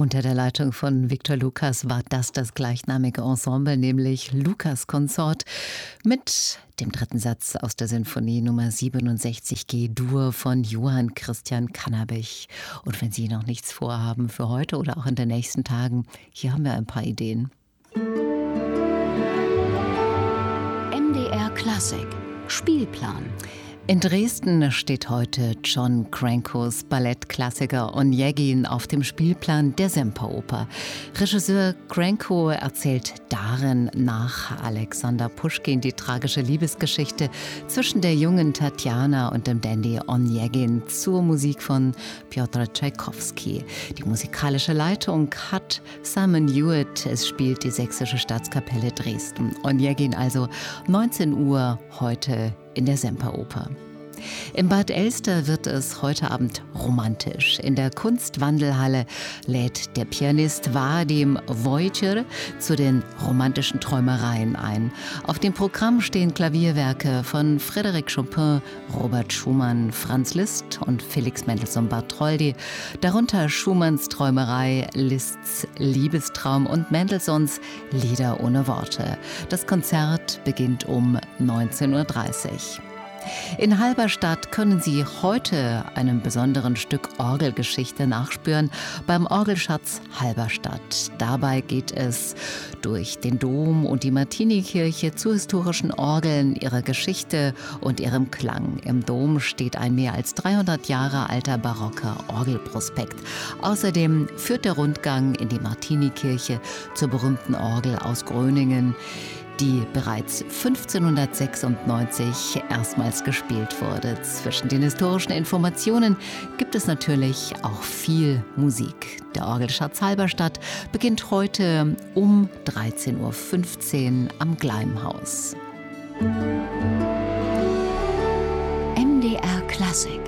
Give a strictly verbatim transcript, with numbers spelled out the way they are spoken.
Unter der Leitung von Victor Lucas war das das gleichnamige Ensemble, nämlich Lucas Consort, mit dem dritten Satz aus der Sinfonie Nummer siebenundsechzig G-Dur von Johann Christian Cannabich. Und wenn Sie noch nichts vorhaben für heute oder auch in den nächsten Tagen, hier haben wir ein paar Ideen. M D R Klassik Spielplan. In Dresden steht heute John Crankos Ballettklassiker Onegin auf dem Spielplan der Semperoper. Regisseur Cranko erzählt darin nach Alexander Puschkin die tragische Liebesgeschichte zwischen der jungen Tatjana und dem Dandy Onegin zur Musik von Piotr Tschaikowski. Die musikalische Leitung hat Simon Hewitt. Es spielt die Sächsische Staatskapelle Dresden. Onegin also neunzehn Uhr heute in der Semperoper. Im Bad Elster wird es heute Abend romantisch. In der Kunstwandelhalle lädt der Pianist Vadim Wojciech zu den romantischen Träumereien ein. Auf dem Programm stehen Klavierwerke von Frédéric Chopin, Robert Schumann, Franz Liszt und Felix Mendelssohn Bartholdy, darunter Schumanns Träumerei, Liszts Liebestraum und Mendelssohns Lieder ohne Worte. Das Konzert beginnt um neunzehn Uhr dreißig. In Halberstadt können Sie heute einem besonderen Stück Orgelgeschichte nachspüren beim Orgelschatz Halberstadt. Dabei geht es durch den Dom und die Martinikirche zu historischen Orgeln, ihrer Geschichte und ihrem Klang. Im Dom steht ein mehr als dreihundert Jahre alter barocker Orgelprospekt. Außerdem führt der Rundgang in die Martinikirche zur berühmten Orgel aus Gröningen, die bereits fünfzehnhundertsechsundneunzig erstmals gespielt wurde. Zwischen den historischen Informationen gibt es natürlich auch viel Musik. Der Orgelschatz Halberstadt beginnt heute um dreizehn Uhr fünfzehn am Gleimhaus. M D R Klassik